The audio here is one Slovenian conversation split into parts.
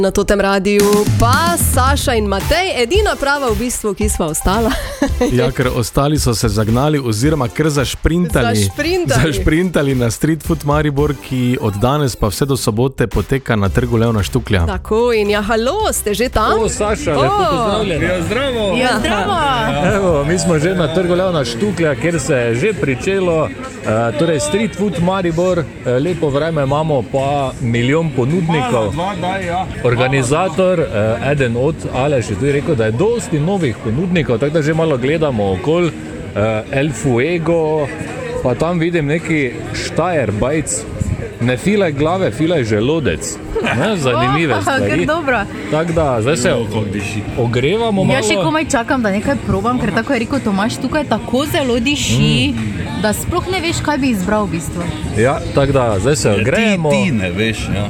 Na Totem radiju pa Saša in Matej, edina prava v bistvu, ki sva ostala. Ja, ker ostali so se zagnali oziroma kar zašprintali na Street Food Maribor, ki od danes pa vse do sobote poteka na Trgu Leona Štuklja. Tako, in ja, halo, ste že tam? Saša, lepo pozdravljeni. Ja, zdravo. Ja, zdravo. Evo, mi smo že na Trgu Leona Štuklja, kjer se je že pričelo, torej Street Food Maribor, lepo vreme imamo, pa milijon ponudnikov. Organizator, eden od Aleš je tudi rekel, da je dosti novih ponudnikov, tako da že malo gledamo okoli, El Fuego, pa tam vidim neki Steyr-Bajc, ne filaj glave, filaj želodec. Ne, zanimive stvari. Tako da, zdaj se ogrevamo malo. Ja še komaj čakam, da nekaj probam, ker tako je rekel Tomaž, tukaj tako zelo diši, da sploh ne veš, kaj bi izbral v bistvu. Ja, tako da, zdaj se ogrejemo. Ti ne veš, ja.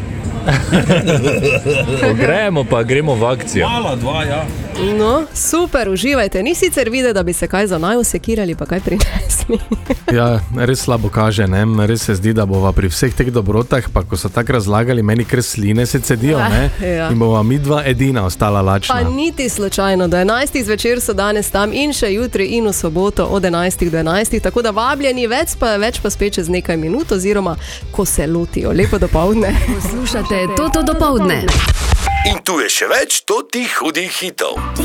Ogrejemo pa gremo v akcijo. Mala dva, ja. No, super, uživajte. Ni sicer videti, da bi se kaj za naju sekirali, pa kaj prinesli. Ja, res slabo kaže, ne? Res se zdi, da bova pri vseh teh dobrotah, pa ko so tako razlagali, meni kar sline se cedijo, ne? Ja. In bova midva edina ostala lačna. Pa niti slučajno, do 11. zvečer so danes tam in še jutri in v soboto od 11. do 11. Tako da vabljeni, več pa spet čez nekaj minut oziroma ko se lotijo. Lepo dopoldne. Poslušate Toto dopoldne. In tu je še več totih hudih hitov.